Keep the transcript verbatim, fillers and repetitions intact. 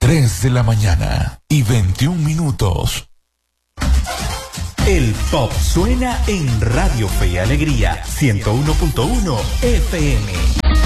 tres de la mañana y veintiún minutos. El pop suena en Radio Fe y Alegría ciento uno punto uno F M.